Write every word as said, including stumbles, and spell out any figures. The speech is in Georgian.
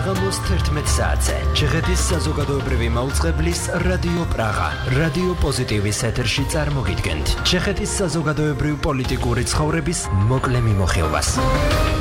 საღამოს თერთმეტ საათზე ჩეხეთის საზოგადოებრივი მაუწყებლის რადიო პრაღა, რადიო პოზიტივის ეთერში წარმოგიდგენთ ჩეხეთის საზოგადოებრივ-პოლიტიკური ცხოვრების მოკლე მიმოხილვას.